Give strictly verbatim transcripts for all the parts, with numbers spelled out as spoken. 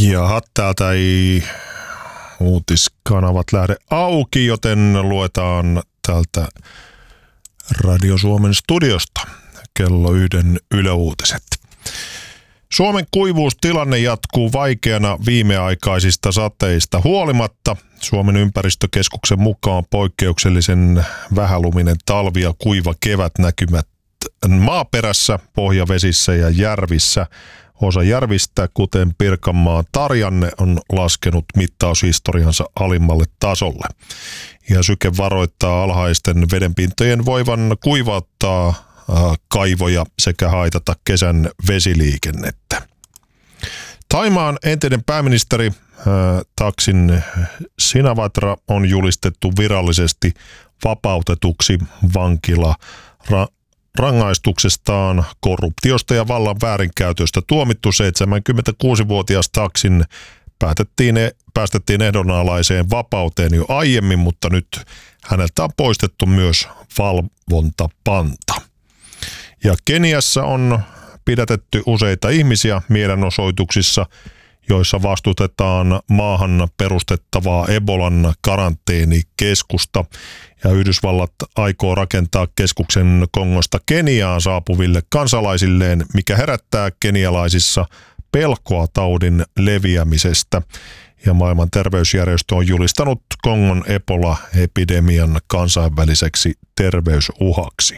Jaha, täältä ei uutiskanavat lähde auki, joten luetaan täältä Radio Suomen studiosta kello yhden Yle Uutiset. Suomen kuivuustilanne jatkuu vaikeana viimeaikaisista sateista huolimatta. Suomen ympäristökeskuksen mukaan poikkeuksellisen vähäluminen talvi ja kuiva kevät näkymät maaperässä, pohjavesissä ja järvissä. Osa järvistä, kuten Pirkanmaan Tarjanne, on laskenut mittaushistoriansa alimmalle tasolle. Ja Syke varoittaa alhaisten vedenpintojen voivan kuivauttaa äh, kaivoja sekä haitata kesän vesiliikennettä. Thaimaan entinen pääministeri äh, Thaksin Shinawatra on julistettu virallisesti vapautetuksi vankila ra- rangaistuksestaan korruptiosta ja vallan väärinkäytöstä tuomittu seitsemänkymmentäkuusivuotias Thaksin päätettiin, päästettiin ehdonalaiseen vapauteen jo aiemmin, mutta nyt häneltä on poistettu myös valvontapanta. Ja Keniassa on pidätetty useita ihmisiä mielenosoituksissa, joissa vastustetaan maahan perustettavaa Ebolan karanteenikeskusta. Ja Yhdysvallat aikoo rakentaa keskuksen Kongosta Keniaan saapuville kansalaisilleen, mikä herättää kenialaisissa pelkoa taudin leviämisestä. Ja maailman terveysjärjestö on julistanut Kongon Ebola-epidemian kansainväliseksi terveysuhaksi.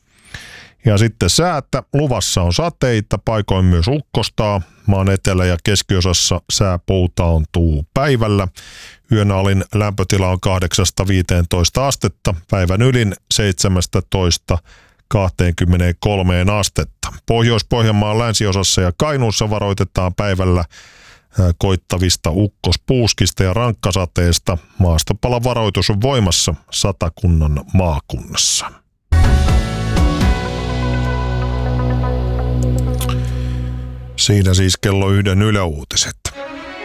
Ja sitten säätä. Luvassa on sateita, paikoin myös ukkostaa. Maan etelä- ja keskiosassa sää poutaantuu päivällä. Yön alin lämpötila on kahdeksasta viiteentoista astetta, päivän ylin seitsemästätoista kaksikymmentäkolme astetta. Pohjois-Pohjanmaan länsiosassa ja Kainuussa varoitetaan päivällä koittavista ukkospuuskista ja rankkasateesta. Maastopalavaroitus on voimassa Satakunnan maakunnassa. Siinä siis kello yhden Yle Uutiset.